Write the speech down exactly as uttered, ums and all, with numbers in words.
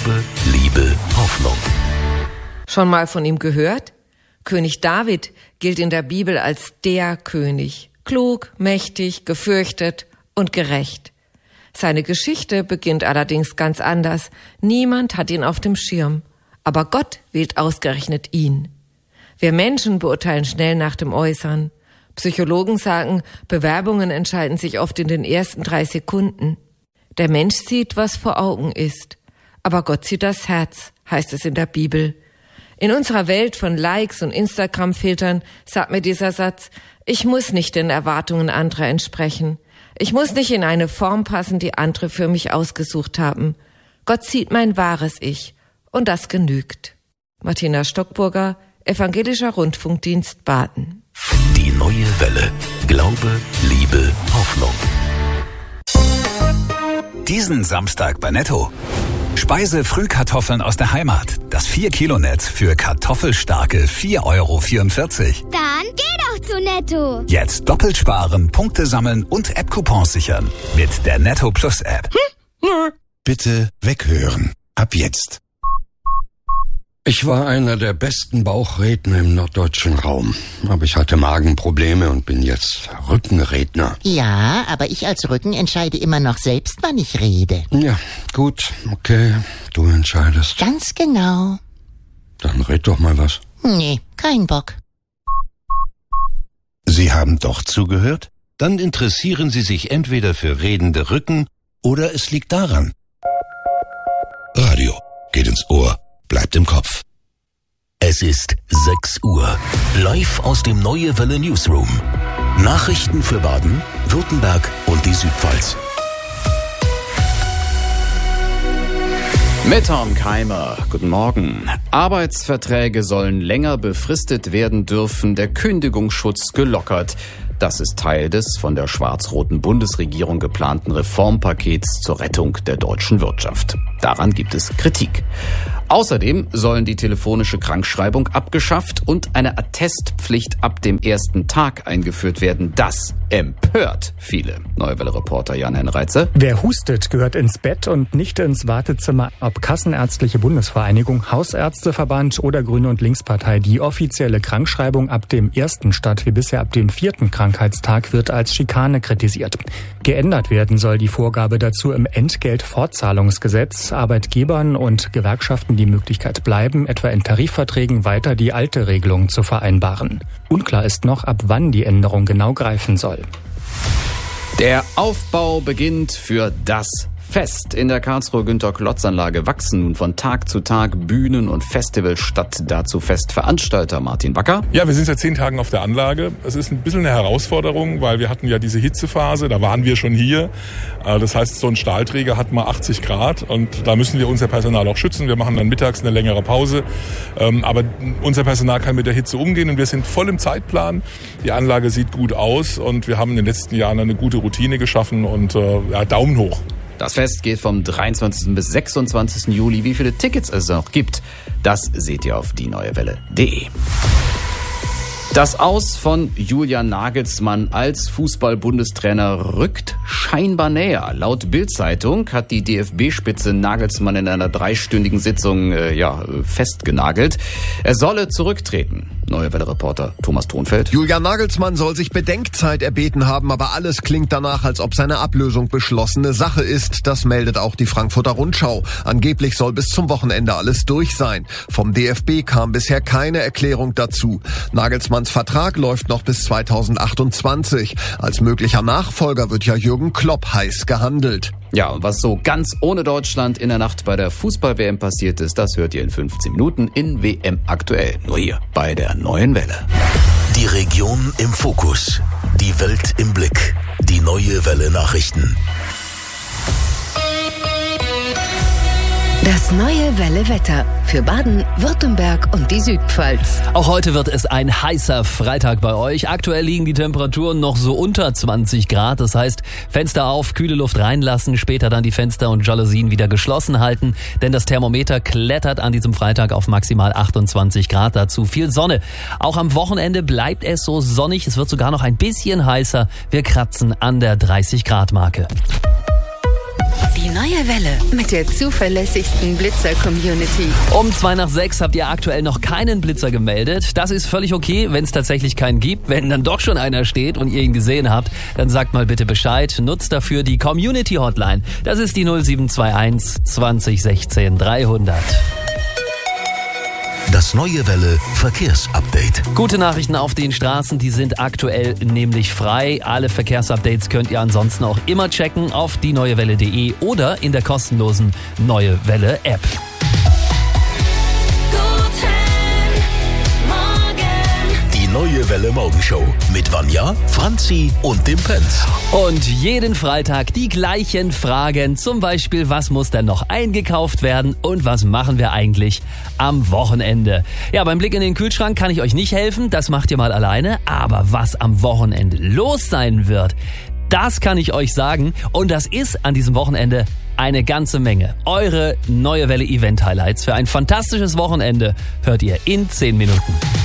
Glaube, Liebe, Hoffnung. Schon mal von ihm gehört? König David gilt in der Bibel als der König. Klug, mächtig, gefürchtet und gerecht. Seine Geschichte beginnt allerdings ganz anders. Niemand hat ihn auf dem Schirm. Aber Gott wählt ausgerechnet ihn. Wir Menschen beurteilen schnell nach dem Äußeren. Psychologen sagen, Bewerbungen entscheiden sich oft in den ersten drei Sekunden. Der Mensch sieht, was vor Augen ist. Aber Gott sieht das Herz, heißt es in der Bibel. In unserer Welt von Likes und Instagram-Filtern sagt mir dieser Satz, ich muss nicht den Erwartungen anderer entsprechen. Ich muss nicht in eine Form passen, die andere für mich ausgesucht haben. Gott sieht mein wahres Ich. Und das genügt. Martina Stockburger, Evangelischer Rundfunkdienst Baden. Die neue Welle. Glaube, Liebe, Hoffnung. Diesen Samstag bei Netto. Speise-Frühkartoffeln aus der Heimat. Das vier Kilo Netz für kartoffelstarke vier Euro vierundvierzig. Dann geh doch zu Netto. Jetzt doppelt sparen, Punkte sammeln und App-Coupons sichern. Mit der Netto Plus App. Hm? Bitte weghören. Ab jetzt. Ich war einer der besten Bauchredner im norddeutschen Raum. Aber ich hatte Magenprobleme und bin jetzt Rückenredner. Ja, aber ich als Rücken entscheide immer noch selbst, wann ich rede. Ja, gut, okay, du entscheidest. Ganz genau. Dann red doch mal was. Nee, kein Bock. Sie haben doch zugehört? Dann interessieren Sie sich entweder für redende Rücken oder es liegt daran. Radio geht ins Ohr. Bleibt im Kopf. Es ist sechs Uhr. Live aus dem Neue Welle Newsroom. Nachrichten für Baden, Württemberg und die Südpfalz. Mit Tom Keimer. Guten Morgen. Arbeitsverträge sollen länger befristet werden dürfen, der Kündigungsschutz gelockert. Das ist Teil des von der schwarz-roten Bundesregierung geplanten Reformpakets zur Rettung der deutschen Wirtschaft. Daran gibt es Kritik. Außerdem sollen die telefonische Krankschreibung abgeschafft und eine Attestpflicht ab dem ersten Tag eingeführt werden. Das empört viele. Neue Welle-Reporter Jan-Henn Reitze. Wer hustet, gehört ins Bett und nicht ins Wartezimmer. Ob Kassenärztliche Bundesvereinigung, Hausärzteverband oder Grüne- und Linkspartei, die offizielle Krankschreibung ab dem ersten statt wie bisher ab dem vierten Krankheitstag wird als Schikane kritisiert. Geändert werden soll die Vorgabe dazu im Entgeltfortzahlungsgesetz. Arbeitgebern und Gewerkschaften die Möglichkeit bleiben, etwa in Tarifverträgen weiter die alte Regelung zu vereinbaren. Unklar ist noch, ab wann die Änderung genau greifen soll. Der Aufbau beginnt für das Fest. In der Karlsruher Günter-Klotz-Anlage wachsen nun von Tag zu Tag Bühnen und Festivals statt. Dazu Festveranstalter Martin Backer. Ja, wir sind seit zehn Tagen auf der Anlage. Es ist ein bisschen eine Herausforderung, weil wir hatten ja diese Hitzephase, da waren wir schon hier. Das heißt, so ein Stahlträger hat mal achtzig Grad und da müssen wir unser Personal auch schützen. Wir machen dann mittags eine längere Pause. Aber unser Personal kann mit der Hitze umgehen und wir sind voll im Zeitplan. Die Anlage sieht gut aus und wir haben in den letzten Jahren eine gute Routine geschaffen und ja, Daumen hoch. Das Fest geht vom dreiundzwanzigsten bis sechsundzwanzigsten Juli. Wie viele Tickets es noch gibt, das seht ihr auf die neue welle punkt de. Das Aus von Julian Nagelsmann als Fußball-Bundestrainer rückt scheinbar näher. Laut Bild-Zeitung hat die D F B-Spitze Nagelsmann in einer dreistündigen Sitzung äh, ja, festgenagelt. Er solle zurücktreten. Neue Welle-Reporter Thomas Thonfeld. Julian Nagelsmann soll sich Bedenkzeit erbeten haben, aber alles klingt danach, als ob seine Ablösung beschlossene Sache ist. Das meldet auch die Frankfurter Rundschau. Angeblich soll bis zum Wochenende alles durch sein. Vom D F B kam bisher keine Erklärung dazu. Nagelsmanns Vertrag läuft noch bis zweitausendachtundzwanzig. Als möglicher Nachfolger wird ja Jürgen Klopp heiß gehandelt. Ja, und was so ganz ohne Deutschland in der Nacht bei der Fußball-W M passiert ist, das hört ihr in fünfzehn Minuten in W M aktuell. Nur hier bei der neuen Welle. Die Region im Fokus. Die Welt im Blick. Die neue Welle Nachrichten. Das neue Welle Wetter für Baden, Württemberg und die Südpfalz. Auch heute wird es ein heißer Freitag bei euch. Aktuell liegen die Temperaturen noch so unter zwanzig Grad. Das heißt, Fenster auf, kühle Luft reinlassen, später dann die Fenster und Jalousien wieder geschlossen halten. Denn das Thermometer klettert an diesem Freitag auf maximal achtundzwanzig Grad. Dazu viel Sonne. Auch am Wochenende bleibt es so sonnig. Es wird sogar noch ein bisschen heißer. Wir kratzen an der dreißig Grad Marke. Die neue Neue Welle mit der zuverlässigsten Blitzer-Community. Um zwei nach sechs habt ihr aktuell noch keinen Blitzer gemeldet. Das ist völlig okay, wenn es tatsächlich keinen gibt. Wenn dann doch schon einer steht und ihr ihn gesehen habt, dann sagt mal bitte Bescheid. Nutzt dafür die Community Hotline. Das ist die null sieben zwei eins zwanzig sechzehn dreihundert. Das Neue Welle Verkehrsupdate. Gute Nachrichten auf den Straßen, die sind aktuell nämlich frei. Alle Verkehrsupdates könnt ihr ansonsten auch immer checken auf die neue welle punkt de oder in der kostenlosen Neue Welle App. Neue Welle Morgenshow mit Vanja, Franzi und dem Prinz. Und jeden Freitag die gleichen Fragen. Zum Beispiel, was muss denn noch eingekauft werden und was machen wir eigentlich am Wochenende? Ja, beim Blick in den Kühlschrank kann ich euch nicht helfen. Das macht ihr mal alleine. Aber was am Wochenende los sein wird, das kann ich euch sagen. Und das ist an diesem Wochenende eine ganze Menge. Eure Neue Welle Event Highlights für ein fantastisches Wochenende hört ihr in zehn Minuten.